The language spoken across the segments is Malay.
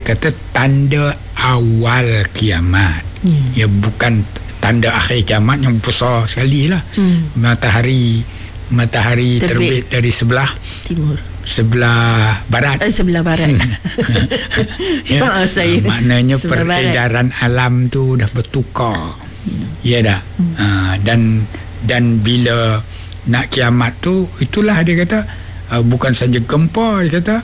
kata tanda awal kiamat. Ya, bukan tanda akhir kiamat yang besar sekali lah. Matahari terbit dari sebelah barat. Sebelah barat. Ya, maknanya peredaran alam tu dah bertukar. Ya dah. Dan bila nak kiamat tu, itulah dia kata bukan saja gempa, dia kata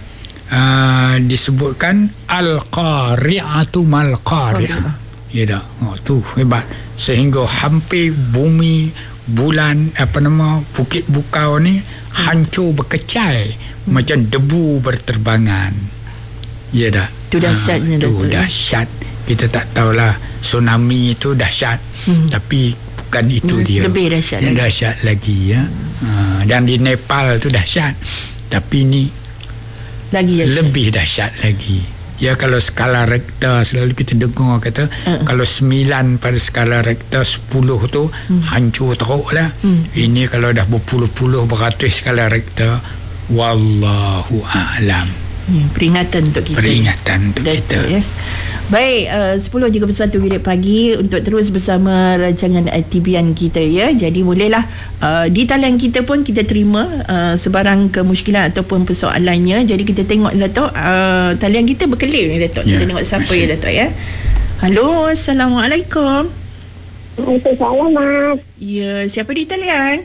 disebutkan al-qari'atu mal-qari'ah. Ya dah. Tu hebat. Sehingga hampir bumi, bulan, bukit bukau ni hancur berkecai macam debu berterbangan. Ya dah. Tu dahsyatnya. Tu dahsyat. Kita tak tahulah tsunami itu dahsyat, tapi bukan itu dia. Lebih dahsyat lagi. Ya. Dan di Nepal tu dahsyat, tapi ni lagi dahsyat. Lebih dahsyat lagi. Ya, kalau skala Richter selalu kita dengar kata kalau 9 pada skala Richter, 10 tu hancur teruk lah. Ini kalau dah berpuluh-puluh beratus skala Richter, wallahu a'lam. Peringatan untuk kita. Ya. Baik, 10.31 minit pagi untuk terus bersama rancangan ITBN kita, ya. Jadi bolehlah di talian kita pun kita terima sebarang kemusykilan ataupun persoalannya. Jadi kita tengok Datuk, talian kita berkelip ni Datuk. Kita tengok siapa ya Datuk, ya. Halo, Assalamualaikum. Waalaikumsalam, Mas. Ya, siapa di talian?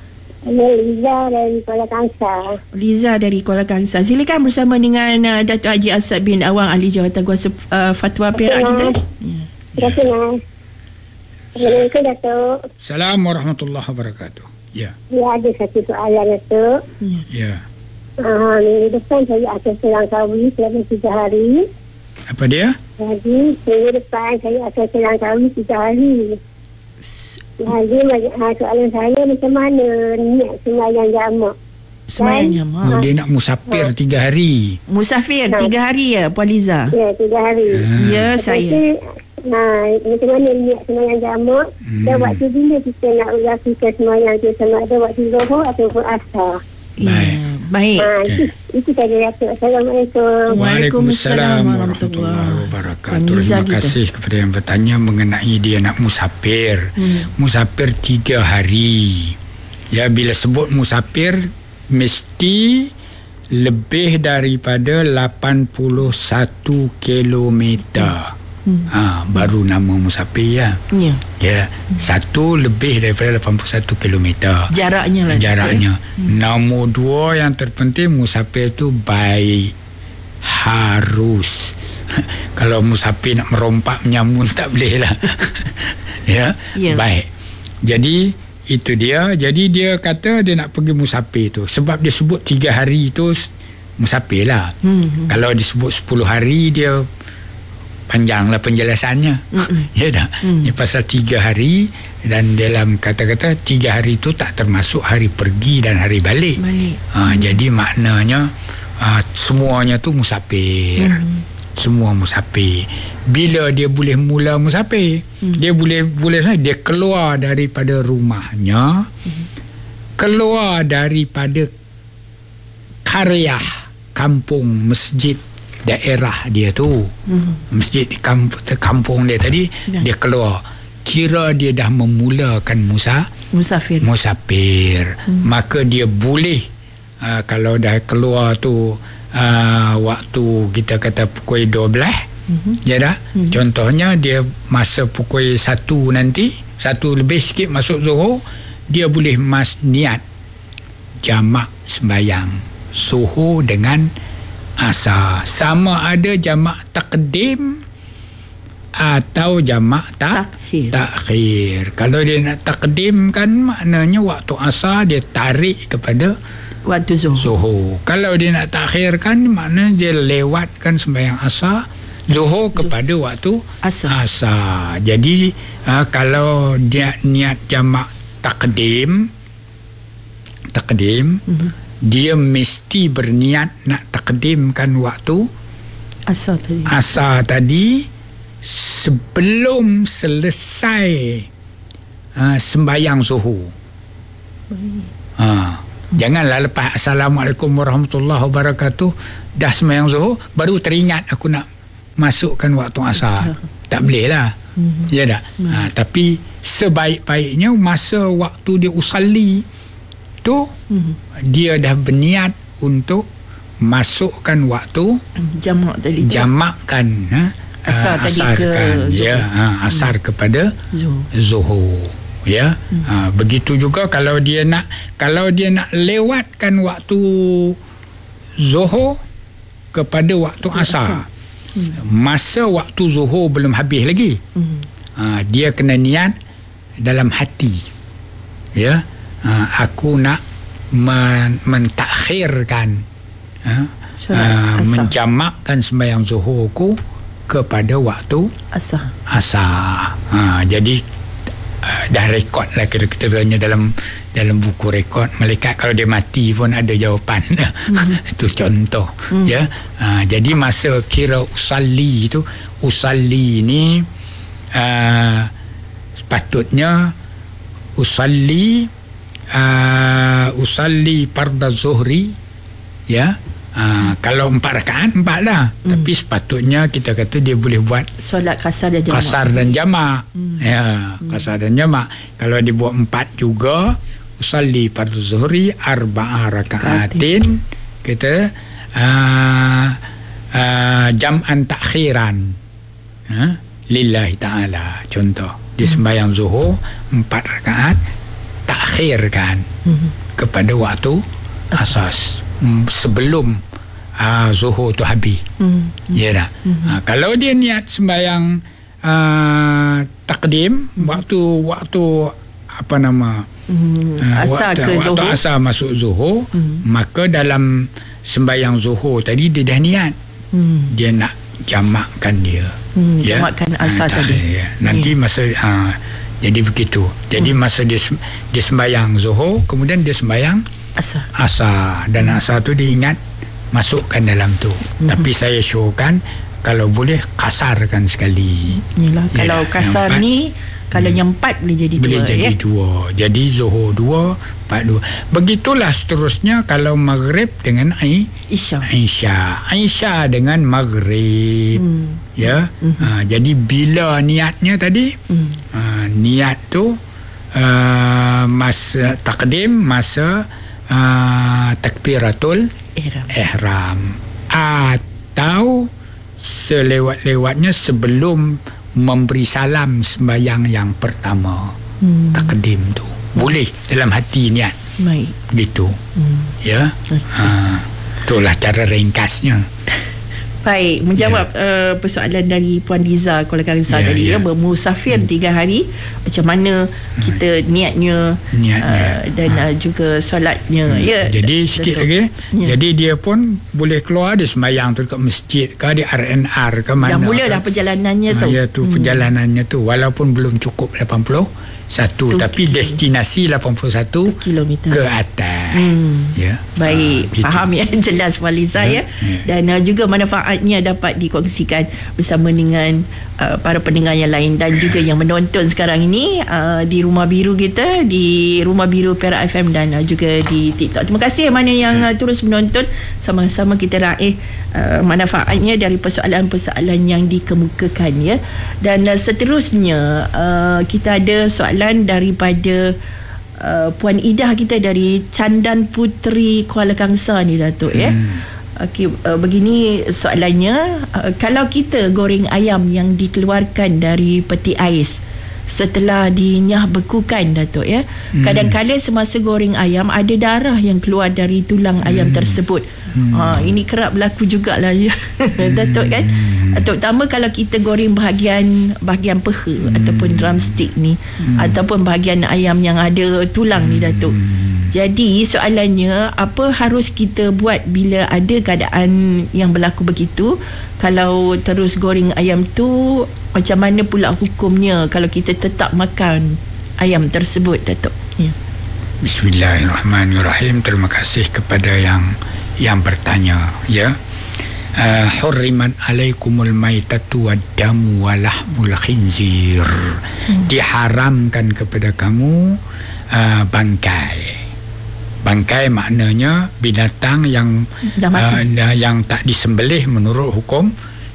Liza dari Kuala Kangsar. Liza dari Kuala Kangsar. Silakan bersama dengan Datuk Haji Asad bin Awang, Ahli Jawatankuasa Fatwa Perak kita. Terima kasih, Mas. Assalamualaikum, Datuk. Assalamualaikum warahmatullahi wabarakatuh. Ya. Ya, ada satu soalan, Datuk. Ya. Minggu depan saya akan selang kahwin selama 3 hari. Apa dia? Jadi, minggu depan saya akan selang kahwin 3 hari. Jadi soalan saya, macam mana niat sembahyang jamak? Sembahyang jamak. Dia nak musafir 3 hari. Musafir 3 hari ya, Puan Liza? Ya, 3 hari. Ya, saya. Macam mana niat sembahyang jamak? Dan waktu bila kita nak lakukan sembahyang tu, sama ada waktu Zuhur ataupun Asar? Baik. Itu saja, Datuk. Assalamualaikum. Waalaikumsalam warahmatullahi wabarakatuh. Terima kasih kepada yang bertanya mengenai dia nak musafir. Musafir 3 hari. Ya, bila sebut musafir mesti lebih daripada 81 kilometer. Baru nama musafir, ya. Ya, satu lebih daripada 81 kilometer. Jaraknya. Nombor 2 yang terpenting, musafir tu baik harus. Kalau musafir nak merompak menyamun tak boleh lah. Ya. Baik. Jadi itu dia. Jadi dia kata dia nak pergi musafir tu sebab dia sebut 3 hari tu musafir lah. Kalau disebut 10 hari dia panjanglah penjelasannya. Ya dah. Pasal 3 hari, dan dalam kata-kata 3 hari itu tak termasuk hari pergi dan hari balik. Jadi maknanya semuanya tu musafir. Semua musafir. Bila dia boleh mula musafir? Dia boleh dia keluar daripada rumahnya, keluar daripada qaryah, kampung, masjid daerah dia tu, masjid di kampung dia tadi, dia keluar, kira dia dah memulakan musafir. Maka dia boleh kalau dah keluar tu waktu kita kata pukul 12, ya dah. Contohnya dia masa pukul 1 nanti, 1 lebih sikit masuk Zuhur, dia boleh niat jamak sembahyang Zuhur dengan Asar. Sama ada jamak takdim atau jamak takhir. Kalau dia nak takdim kan, maknanya waktu asar dia tarik kepada waktu Zuhur. Kalau dia nak takhir kan, maknanya dia lewatkan sembahyang asar Zuhur kepada waktu asar. Jadi kalau dia niat jamak takdim, dia mesti berniat nak takdimkan waktu asar tadi sebelum selesai sembahyang Zuhur. Janganlah lepas Assalamualaikum warahmatullahi wabarakatuh dah sembahyang Zuhur baru teringat aku nak masukkan waktu asar. Tak boleh lah. Ya tak? Tapi sebaik-baiknya masa waktu dia usalli tu dia dah berniat untuk masukkan waktu jamakkan asar kepada zuhur. Ya. Begitu juga kalau dia nak lewatkan waktu zuhur kepada waktu asar. Masa waktu zuhur belum habis lagi. Dia kena niat dalam hati. Ya. Aku nak mentakhirkan menjamakkan sembahyang zuhurku kepada waktu asar. Jadi dah rekod lah kira-kiranya dalam buku rekod malaikat. Kalau dia mati pun ada jawapan. Itu contoh. Ya. Jadi masa kira usalli ni sepatutnya usalli fardhu zuhri, ya. Kalau 4 rakaat 4 lah. Tapi sepatutnya kita kata dia boleh buat solat kasar dan jamak. Kasar dan jamak. Kalau dia buat 4 juga, usalli fardhu zuhri 4 rakaatin, kita jam'an takhiran lillahi ta'ala. Contoh, dia sembahyang zuhur 4 rakaat, takhirkan kepada waktu asas sebelum zuhur tu habis. Ya tak? Kalau dia niat sembahyang takdim, waktu apa nama waktu asar masuk zuhur, maka dalam sembahyang zuhur tadi dia dah niat dia nak jamakkan dia. Jamakkan asar tadi. Nanti masa jadi begitu. Jadi masa dia sembahyang zuhur, kemudian dia sembahyang asar, dan asar tu dia ingat masukkan dalam tu. Tapi saya showkan kalau boleh kasarkan sekali. Yalah, kalau kasar ni kalau yang 4 boleh jadi 2. Boleh jadi 2. Jadi zuhur 2, 4 2. Begitulah seterusnya kalau maghrib dengan Isya dengan maghrib. Ya. Jadi bila niatnya tadi, niat tu masa takdim, masa takbiratul ihram, atau selewat-lewatnya sebelum memberi salam sembahyang yang pertama. Takdim tu boleh dalam hati niat. Baik. Gitu. Ya. Itulah cara ringkasnya. Baik, menjawab persoalan dari Puan Liza Kuala Kangsar tadi, bermusafir 3 hari, macam mana kita niatnya. Dan juga solatnya. Jadi sikit lagi. Jadi dia pun boleh keluar, dia sembahyang tu kat masjid ke, di RNR ke mana. Dah mulalah perjalanannya tu. Ya tu perjalanannya tu, walaupun belum cukup 81, tapi destinasi 81 kilometer ke atas. Ya. Baik, faham ya, jelas Puan Liza ya. Dan juga manfaatnya dapat dikongsikan bersama dengan para pendengar yang lain dan juga yang menonton sekarang ini di Rumah Biru kita, di Rumah Biru Perak FM dan juga di TikTok. Terima kasih mana yang terus menonton. Sama-sama kita raih manfaatnya dari persoalan-persoalan yang dikemukakan ya. Dan seterusnya kita ada soalan daripada Puan Idah kita dari Candan Putri Kuala Kangsar ni Datuk ya. Okey, begini soalannya, kalau kita goreng ayam yang dikeluarkan dari peti ais setelah dinyah bekukan Datuk ya, kadang-kadang semasa goreng ayam ada darah yang keluar dari tulang ayam tersebut. Ini kerap berlaku jugalah ya Datuk kan, terutama kalau kita goreng bahagian peha ataupun drumstick ni, ataupun bahagian ayam yang ada tulang ni Datuk. Jadi soalannya, apa harus kita buat bila ada keadaan yang berlaku begitu? Kalau terus goreng ayam tu, macam mana pula hukumnya kalau kita tetap makan ayam tersebut Datuk? Bismillahirrahmanirrahim. Terima kasih kepada yang bertanya ya. Hurriman alaikumul maitatu waddamu walahmul khinzir. Diharamkan kepada kamu bangkai. Bangkai maknanya binatang yang tak disembelih menurut hukum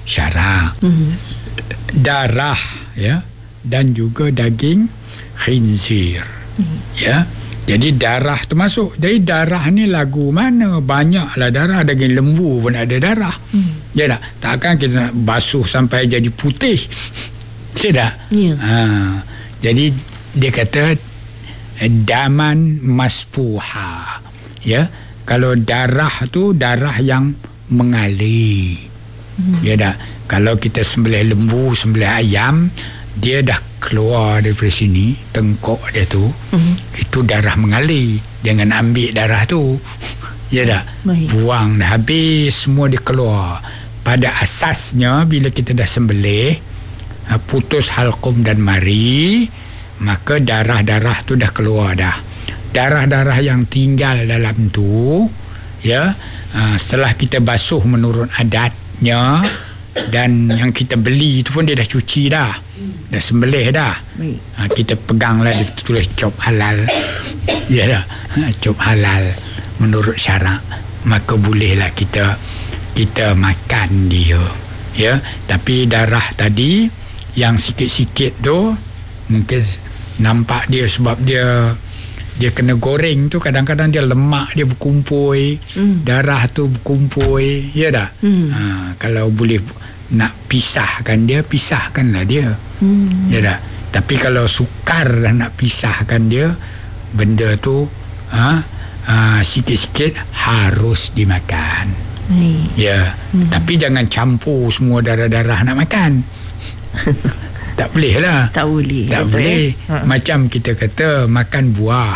syarak. Darah, ya, dan juga daging khinzir. Ya. Jadi darah tu masuk. Jadi darah ni lagu mana? Banyaklah darah. Daging lembu pun ada darah. Ya tak? Takkan kita nak basuh sampai jadi putih. Tidak? Ya. Jadi dia kata daman maspuha. Ya. Kalau darah tu darah yang mengalir. Ya tak? Kalau kita sembelih lembu, sembelih ayam, dia dah keluar daripada sini, tengkok dia tu, itu darah mengalir. Jangan ambil darah tu. Ya tak? Buang dah habis, semua dia keluar. Pada asasnya bila kita dah sembelih, putus halqum dan mari, maka darah-darah tu dah keluar dah. Darah-darah yang tinggal dalam tu, ya, setelah kita basuh menurut adatnya, dan yang kita beli itu pun dia dah cuci dah sembelih dah. Kita peganglah, dia tulis cop halal. Ya dah, cop halal menurut syarak, maka bolehlah kita makan dia. Ya, tapi darah tadi yang sikit-sikit tu mungkin nampak dia sebab dia kena goreng tu, kadang-kadang dia lemak dia berkumpul, darah tu berkumpul. Ya dah. Kalau boleh nak pisahkanlah dia. Ya dah. Tapi kalau sukar dah nak pisahkan dia, benda tu sikit-sikit harus dimakan. Ya. Tapi jangan campur semua darah-darah nak makan. Tak boleh lah. Tak boleh. Macam kita kata makan buah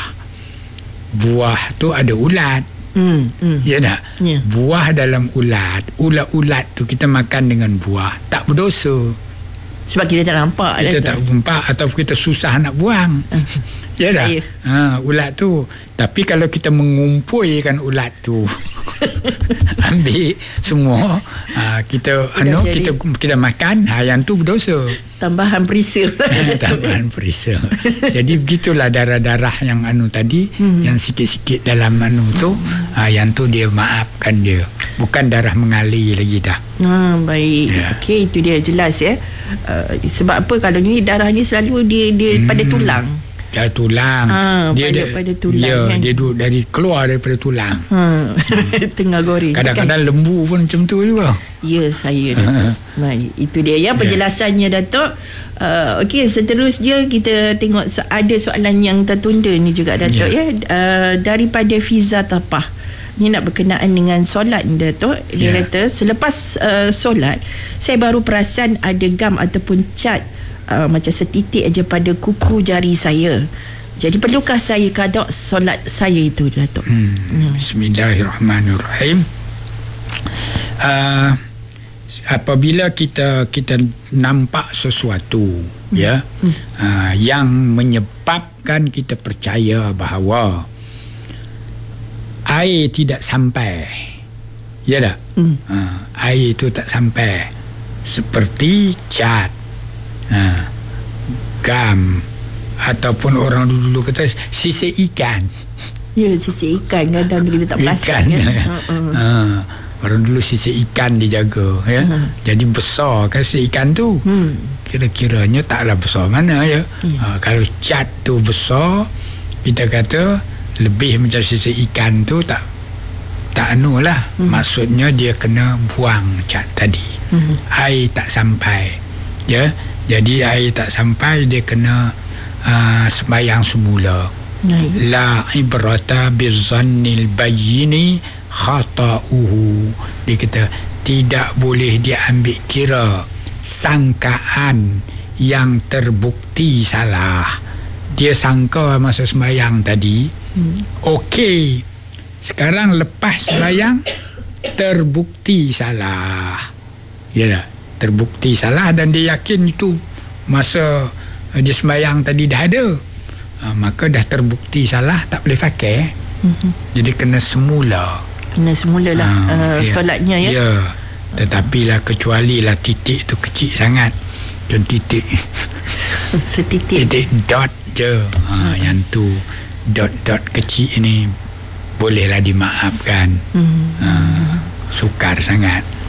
tu ada ulat. Ya tak? Yeah. Buah dalam ulat tu kita makan dengan buah, tak berdosa. Sebab kita tak nampak. Kita tak nampak atau kita susah nak buang. Ya tak? Ulat tu. Tapi kalau kita mengumpulkan ulat tu, ambil semua, kita makan, yang tu berdosa. Tambahan perisa. Tambahan perisa. Jadi begitulah darah-darah yang tadi, yang sikit-sikit dalam tu, yang tu dia maafkan dia. Bukan darah mengalir lagi dah. Baik. Ya. Okey, itu dia jelas ya. Sebab apa, kalau ni darah ni selalu dia pada tulang. Tulang. Dia pada tulang. Ya, kan? Dia keluar daripada tulang. Tengah goreng. Kadang-kadang lembu pun macam tu juga. Ya, saya Datuk. Baik, itu dia ya penjelasannya Datuk. Okey, seterusnya kita tengok ada soalan yang tertunda ni juga Datuk ya. Daripada Fiza Tapah. Ini nak berkenaan dengan solat ni Datuk. Dia kata selepas solat saya baru perasan ada gam ataupun cat macam setitik aja pada kuku jari saya. Jadi perlukah saya qada solat saya itu Datuk? Bismillahirrahmanirrahim. Apabila kita nampak sesuatu yang menyebabkan kita percaya bahawa air tidak sampai, ya tak? Air itu tak sampai, seperti cat, gam, ataupun orang dulu kata sisik ikan. Ya, sisik ikan kadang kita tak perasan kan. Orang dulu sisik ikan dijaga ya. Jadi besar kan sisik ikan tu. Kira-kiranya taklah besar mana ya. Kalau cat tu besar, kita kata lebih macam sisik ikan tu tak lah. Maksudnya dia kena buang cat tadi. Air tak sampai. Ya. Jadi air tak sampai, dia kena sembahyang semula. La ibrata bizzannil bayyini khata'uhu. Dia kata tidak boleh dia ambil kira sangkaan yang terbukti salah. Dia sangka masa sembahyang tadi okey, sekarang lepas sembahyang terbukti salah. Ya tak? Terbukti salah dan dia yakin itu masa dia sembahyang tadi dah ada, maka dah terbukti salah, tak boleh pakai. Jadi kena semula lah solatnya ya. Ya, tetapi lah kecuali lah titik tu kecil sangat, dan titik setitik dot je, yang tu dot kecil ini bolehlah dimaafkan. Sukar sangat.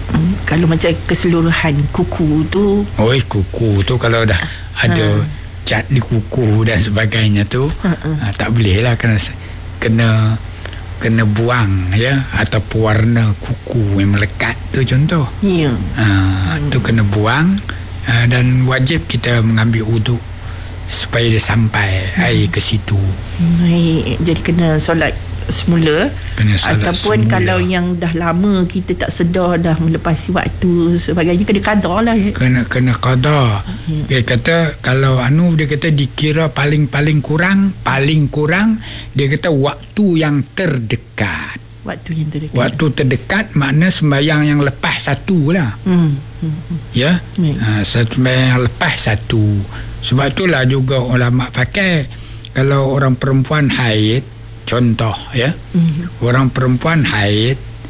Kalau macam keseluruhan kuku tu, kuku tu kalau dah ada cat di kuku dan sebagainya tu, tak boleh lah, kena buang ya, ataupun warna kuku yang melekat tu contoh. Tu kena buang, dan wajib kita mengambil wuduk supaya dia sampai air ke situ. Jadi kena solat semula, ataupun semula. Kalau yang dah lama kita tak sedar dah melepasi waktu sebagainya, kena qada lah. Kena qada. Dia kata kalau dia kata dikira paling kurang dia kata waktu yang terdekat. Waktu terdekat makna sembahyang yang lepas satu lah. Ya. Sembahyang yang lepas satu. Sebab itulah juga ulama pakai, kalau orang perempuan haid, contoh ya, orang perempuan haid,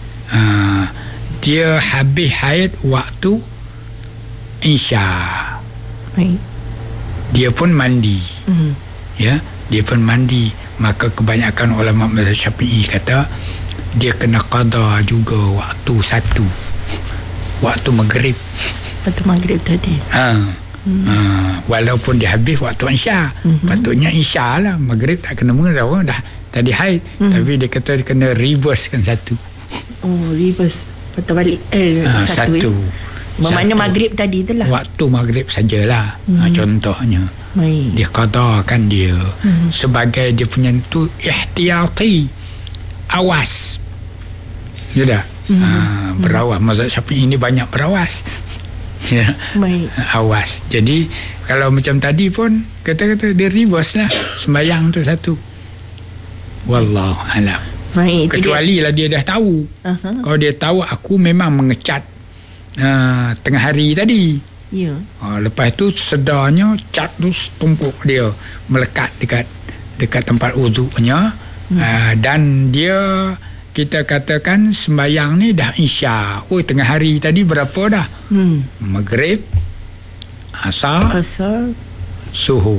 dia habis haid waktu Isya, dia pun mandi, ya, dia pun mandi. Maka kebanyakan ulama mazhab Syafi'i kata dia kena qada juga waktu satu, waktu maghrib tadi. Walaupun dia habis waktu Isya, patutnya Isya lah, maghrib tak kena mengerau dah tadi haid, tapi dia kata dia kena reverse kan satu. Reverse, patut balik satu. Bermakna maghrib tadi tu lah, waktu maghrib sajalah. Contohnya dia qadakan dia sebagai dia punya tu ihtiyati, awas. Ya dah. Berawas. Mazhab Syafi'i ini banyak berawas. Ya. Awas. Jadi kalau macam tadi pun kata dia reverse lah sembahyang tu satu. Wallahu alam. Kecuali lah dia dah tahu. Kalau dia tahu aku memang mengecat tengah hari tadi. Lepas tu sedarnya cat tu tumpuk dia melekat dekat tempat wuduknya. Dan dia, kita katakan sembahyang ni dah Isya. Tengah hari tadi berapa dah? Maghrib, Asar, Subuh.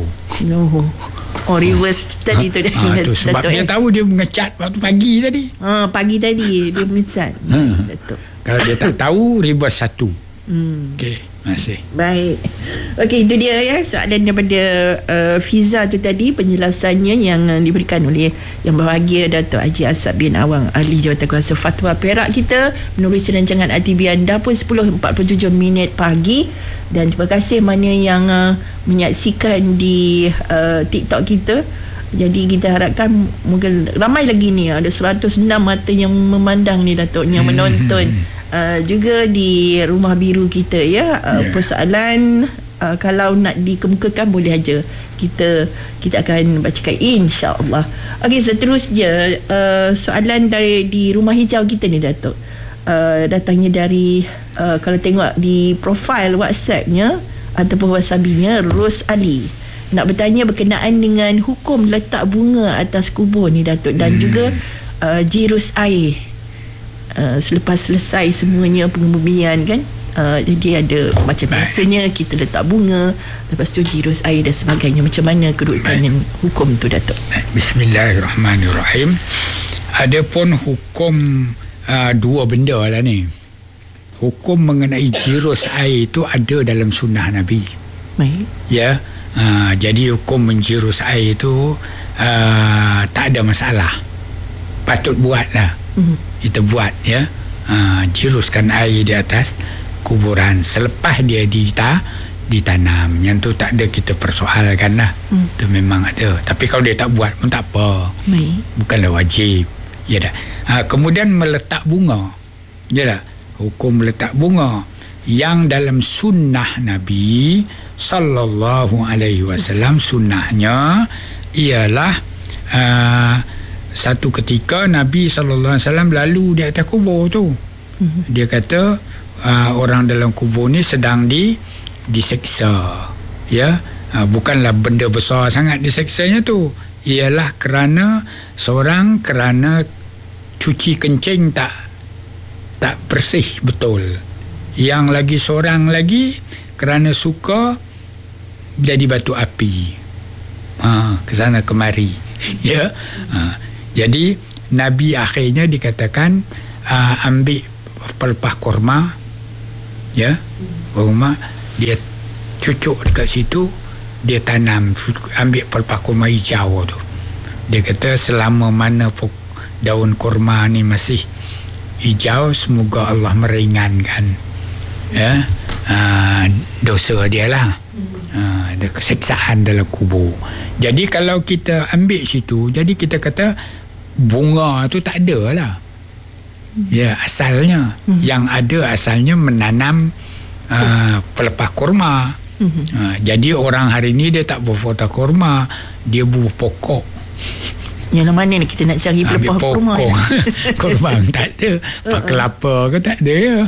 Reverse tadi tu. Tu sebab dia tahu dia mengecat waktu pagi tadi. Pagi tadi dia mengecat. Kalau dia tak tahu, reverse satu. Okey, masih. Baik. Okey, itu dia ya soalan daripada Fiza tu tadi, penjelasannya yang diberikan oleh Yang Berbahagia Dato' Haji Asad bin Awang, Ahli Jawatankuasa Fatwa Perak kita, menerusi rancangan ITV anda pun 10.47 minit pagi. Dan terima kasih mana yang menyaksikan di TikTok kita. Jadi kita harapkan mungkin ramai lagi ni, ada 106 mata yang memandang ni Datuk, yang menonton. Juga di Rumah Biru kita ya. Persoalan kalau nak dikemukakan boleh aja, kita akan bacakan insya-Allah. Okey, seterusnya soalan di Rumah Hijau kita ni Datuk, datangnya dari kalau tengok di profil WhatsApp-nya ataupun wasabinya, Ros Ali nak bertanya berkenaan dengan hukum letak bunga atas kubur ni Datuk, dan juga jirus air selepas selesai semuanya pengebumian kan. Jadi ada macam biasanya kita letak bunga, lepas tu jirus air dan sebagainya. Macam mana kedudukan hukum tu Datuk? Bismillahirrahmanirrahim. Adapun hukum dua benda lah ni. Hukum mengenai jirus air itu ada dalam sunnah Nabi. Ya. Jadi hukum menjirus air itu tak ada masalah, patut buat lah. Kita buat ya, jiruskan air di atas kuburan selepas dia ditanam. Yang tu tak ada kita persoalkan lah. Tu memang ada. Tapi kalau dia tak buat pun tak apa, bukanlah wajib. Ya dah. Kemudian meletak bunga, ya dah. Hukum meletak bunga yang dalam sunnah Nabi sallallahu alaihi wasallam, sunnahnya ialah satu ketika Nabi sallallahu alaihi wasallam lalu di atas kubur tu. Dia kata orang dalam kubur ni sedang diseksa. Ya, bukanlah benda besar sangat diseksanya tu. Ialah kerana seorang cuci kencing tak bersih betul. Yang lagi seorang lagi kerana suka jadi batu api. Kesana kemari. Ya. Jadi Nabi akhirnya dikatakan ambil pelepah kurma, ya, rumah dia cucuk dekat situ, dia tanam, ambil pelepah kurma hijau tu. Dia kata selama mana daun kurma ni masih hijau, semoga Allah meringankan dosa dia lah, ada keseksaan dalam kubur. Jadi kalau kita ambil situ, jadi kita kata bunga tu tak ada lah, ya, asalnya yang ada asalnya menanam pelepah kurma. Jadi orang hari ni dia tak berfoto kurma, dia bubuh pokok. Yang mana ni kita nak cari pelepah kurma? Kurma tak ada, pak kelapa ke tak ada ya.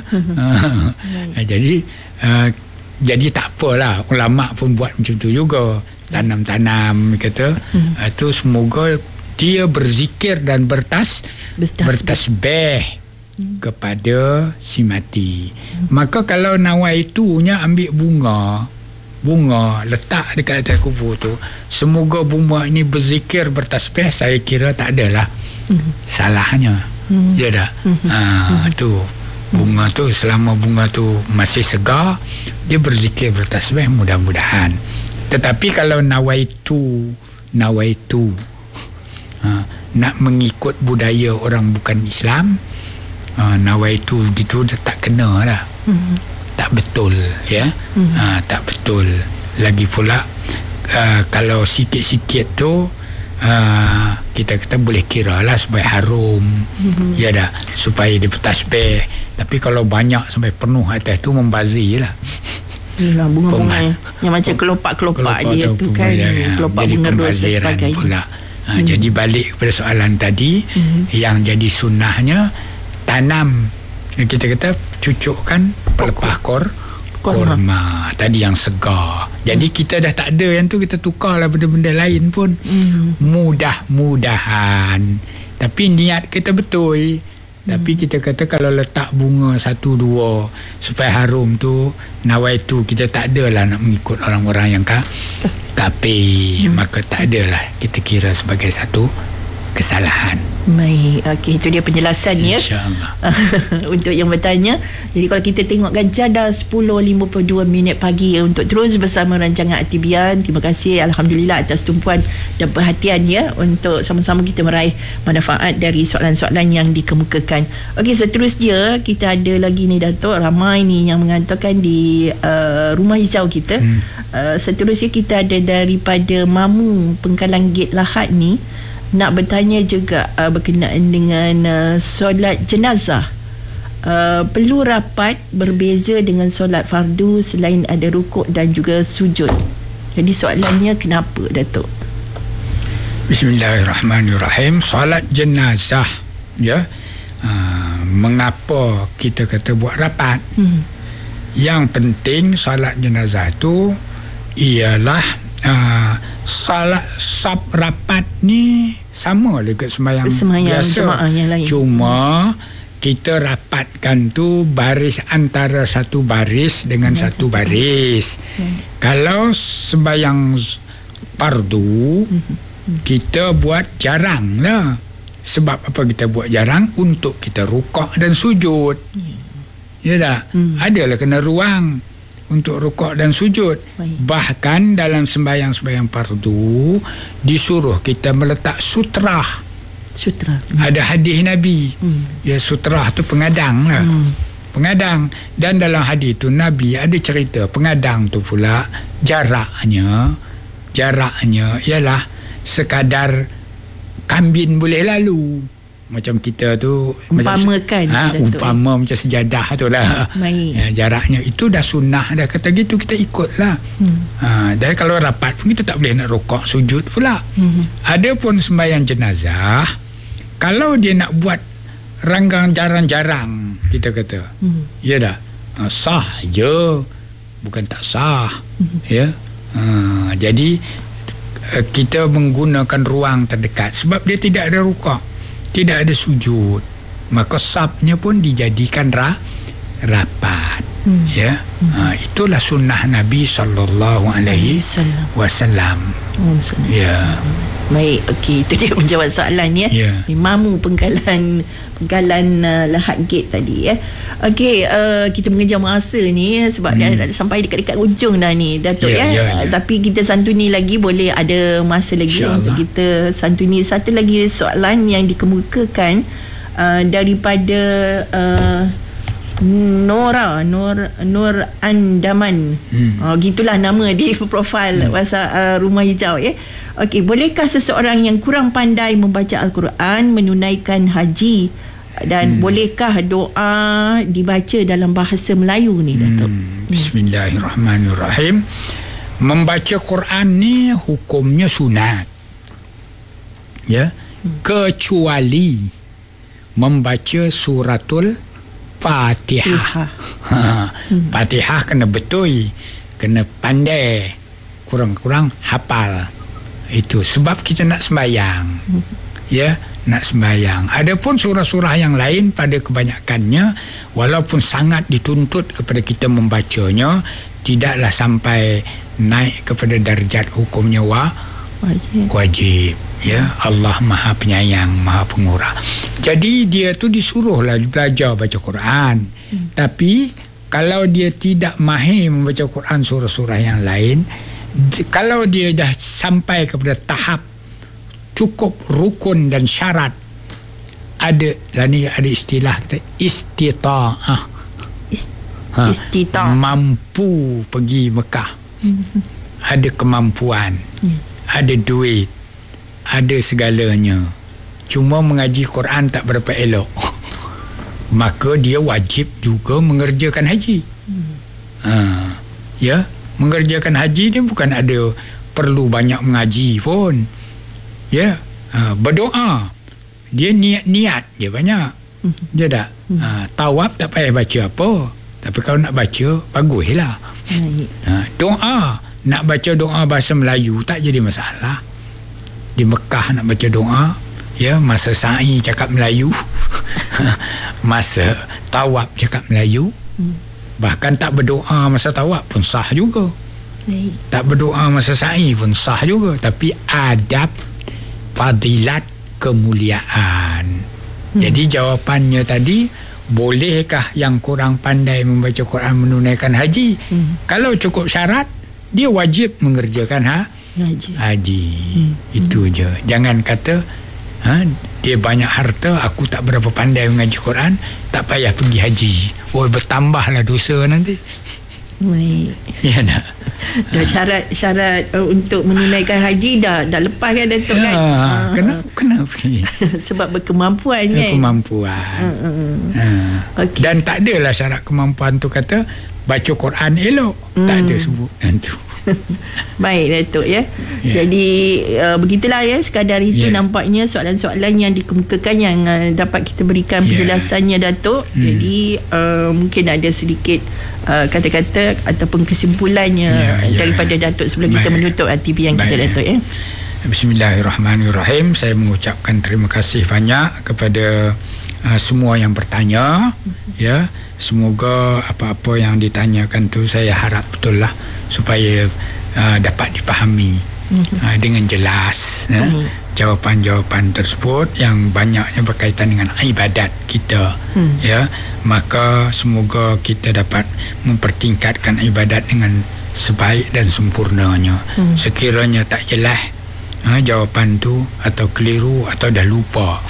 Jadi tak apalah, ulama pun buat macam tu juga, tanam-tanam kata tu semoga dia berzikir dan bertasbih kepada si mati. Maka kalau nawaitunya ambil bunga letak dekat atas kubur tu, semoga bunga ini berzikir bertasbih, saya kira tak adalah salahnya. Ya dah. Tu bunga tu, selama bunga tu masih segar, dia berzikir bertasbih, mudah-mudahan. Tetapi kalau nawaitu nak mengikut budaya orang bukan Islam, nawaitu gitu tak kena lah. Tak betul, ya. Tak betul. Lagi pula kalau sikit-sikit tu kita kata boleh kira lah supaya harum, ya dah, supaya dia bertasbih. Tapi kalau banyak sampai penuh atas tu membazir lah. Yalah, bunga-bunga yang macam kelopak-kelopak dia tu kan, kelopak bunga ros dan sebagainya pula. Jadi balik kepada soalan tadi, yang jadi sunnahnya tanam, kita kata cucukkan pelepah kurma tadi yang segar. Jadi kita dah tak ada yang tu, kita tukarlah benda-benda lain pun. Mudah-mudahan. Tapi niat kita betul. Tapi kita kata kalau letak bunga 1-2 supaya harum tu, nawaitu, kita tak adalah nak mengikut orang-orang yang kafir. Maka tak adalah kita kira sebagai satu kesalahan. Baik, okey, itu dia penjelasannya. InsyaAllah. Untuk yang bertanya. Jadi kalau kita tengok gajah dah 10.52 pagi untuk terus bersama rancangan Aktivian. Terima kasih, Alhamdulillah, atas tumpuan dan perhatian ya, untuk sama-sama kita meraih manfaat dari soalan-soalan yang dikemukakan. Okey, seterusnya kita ada lagi ni Datuk, ramai ni yang mengatakan di rumah hijau kita. Seterusnya kita ada daripada Mamu Pengkalan Gate Lahad ni, nak bertanya juga berkenaan dengan solat jenazah. Perlu rapat berbeza dengan solat fardu selain ada rukuk dan juga sujud. Jadi soalannya kenapa, Datuk? Bismillahirrahmanirrahim. Solat jenazah, ya, mengapa kita kata buat rapat? Yang penting solat jenazah tu ialah salat sab rapat ni sama dekat sembahyang biasa, yang lain. Cuma kita rapatkan tu baris antara satu baris dengan satu baris. Kalau sembahyang fardu kita buat jarang lah. Sebab apa kita buat jarang? Untuk kita rukuk dan sujud. Ya dah. Adalah kena ruang untuk rukuk dan sujud. Bahkan dalam sembahyang-sembahyang fardu disuruh kita meletak sutrah. Ada hadis Nabi. Ya, sutrah tu pengadang lah. Pengadang. Dan dalam hadis tu Nabi ada cerita pengadang tu pula jaraknya ialah sekadar kambing boleh lalu. Macam kita tu umpamakan, umpama macam sejadah tu lah. Ya, jaraknya itu dah sunnah dah, kata gitu kita ikut lah. Dan kalau rapat pun kita tak boleh nak rukuk sujud pula. Ada pun sembahyang jenazah, kalau dia nak buat ranggang jarang-jarang, kita kata ya dah, sah je, bukan tak sah. Ya, jadi kita menggunakan ruang terdekat sebab dia tidak ada rukuk, tidak ada sujud, maka sabnya pun dijadikan rapat. Ya, itulah sunnah Nabi sallallahu alaihi wasallam. Ya. Baik, okey, itu dia menjawab soalan ya. Mamu penggalan Lahad Gate tadi ya. Okey, kita mengejar masa ni sebab dah sampai dekat-dekat ujung dah ni Datuk ya. Tapi kita santuni lagi, boleh ada masa lagi untuk kita santuni satu lagi soalan yang dikemukakan daripada Nur Andaman. Gitulah nama di profil WhatsApp Rumah Hijau ya. Okey, bolehkah seseorang yang kurang pandai membaca Al-Quran menunaikan haji, dan bolehkah doa dibaca dalam bahasa Melayu ni Datuk? Bismillahirrahmanirrahim. Membaca Quran ni hukumnya sunat. Ya. Kecuali membaca suratul Fatihah. Fatihah kena betul, kena pandai, kurang-kurang hafal. Itu sebab kita nak sembahyang. Ya, nak sembahyang. Adapun surah-surah yang lain pada kebanyakannya, walaupun sangat dituntut kepada kita membacanya, tidaklah sampai naik kepada darjat hukumnya wajib. Ya, Allah Maha Penyayang, Maha Pengurang. Jadi dia tu disuruhlah belajar baca Quran. Tapi kalau dia tidak mahir membaca Quran surah-surah yang lain, kalau dia dah sampai kepada tahap cukup rukun dan syarat, ada istilah istita'ah. Mampu pergi Mekah. Ada kemampuan, ada duit, ada segalanya, cuma mengaji Quran tak berapa elok, maka dia wajib juga mengerjakan haji. Ya, mengerjakan haji ni bukan ada perlu banyak mengaji pun. Ya, berdoa, dia niat dia banyak. Dia tak tawaf tak payah baca apa, tapi kalau nak baca baguslah. Doa, nak baca doa bahasa Melayu tak jadi masalah. Di Mekah nak baca doa, ya, masa sa'i cakap Melayu, masa tawaf cakap Melayu, bahkan tak berdoa masa tawaf pun sah juga, tak berdoa masa sa'i pun sah juga. Tapi adab, fadilat, kemuliaan. Jadi jawapannya tadi, bolehkah yang kurang pandai membaca Quran menunaikan haji? Kalau cukup syarat, dia wajib mengerjakan haji. Itu je. Jangan kata dia banyak harta, aku tak berapa pandai mengaji Quran, tak payah pergi haji. Bertambahlah dosa nanti. Ya nak. Dah syarat untuk menunaikan haji dah lepas kan Datuk kan? Kena pergi. Sebab berkemampuan kan? Kemampuan. Okay. Dan tak adalah syarat kemampuan tu kata baca Quran elok. Tak ada sebut tu. Baik Datuk ya. Jadi begitulah ya, sekadar itu nampaknya soalan-soalan yang dikemukakan yang dapat kita berikan penjelasannya Datuk. Jadi mungkin ada sedikit kata-kata ataupun kesimpulannya daripada Datuk sebelum kita menutup TV yang kita Datuk ya. Bismillahirrahmanirrahim. Saya mengucapkan terima kasih banyak kepada semua yang bertanya. Ya, semoga apa-apa yang ditanyakan tu saya harap betul lah, supaya dapat dipahami dengan jelas. Jawapan-jawapan tersebut yang banyaknya berkaitan dengan ibadat kita. Ya, maka semoga kita dapat mempertingkatkan ibadat dengan sebaik dan sempurnanya. Sekiranya tak jelas jawapan tu, atau keliru, atau dah lupa,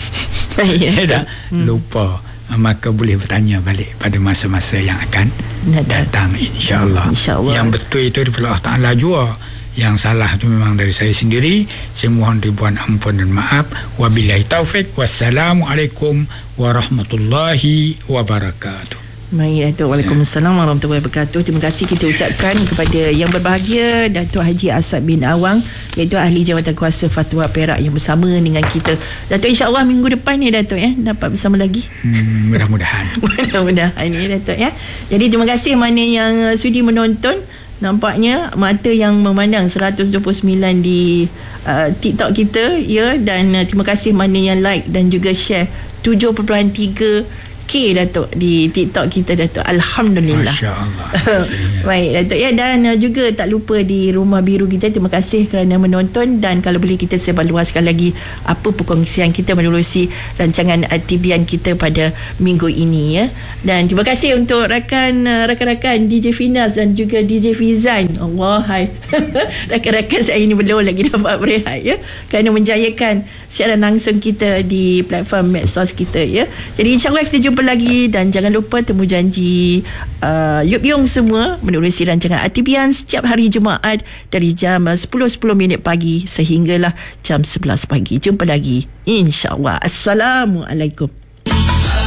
lupa, maka boleh bertanya balik pada masa-masa yang akan datang, insya-Allah. Yang betul itu daripada Allah Ta'ala jua, yang salah itu memang dari saya sendiri. Saya mohon ribuan ampun dan maaf. Wabillahi taufik. Wassalamualaikum warahmatullahi wabarakatuh. Baik Datuk. Waalaikumsalam warahmatullahi wabarakatuh. Terima kasih kita ucapkan kepada yang berbahagia Datuk Haji Asad bin Awang, iaitu ahli jawatan kuasa Fatwa Perak, yang bersama dengan kita Datuk. InsyaAllah minggu depan ni Datuk ya, dapat bersama lagi. Mudah-mudahan. Mudah-mudahan ya Datuk ya. Jadi terima kasih mana yang sudi menonton. Nampaknya mata yang memandang 129 di TikTok kita ya, dan terima kasih mana yang like dan juga share 7.3 Datuk di TikTok kita Datuk. Alhamdulillah. Masya-Allah. Baik Datuk ya, dan juga tak lupa di Rumah Biru kita, terima kasih kerana menonton, dan kalau boleh kita sebarluaskan lagi apa perkongsian kita menerusi rancangan Tibian kita pada minggu ini ya. Dan terima kasih untuk rakan-rakan DJ Finas dan juga DJ Fizan. Allah hai. Rakan-rakan saya ini belum lagi dapat berehat ya, kerana menjayakan siaran langsung kita di platform medsos kita ya. Jadi insyaAllah kita jumpa lagi, dan jangan lupa temu janji Yup Yung semua menerusi rancangan Tibian setiap hari Jumaat dari jam 10:10 pagi sehinggalah jam 11 pagi. Jumpa lagi insyaAllah. Assalamualaikum.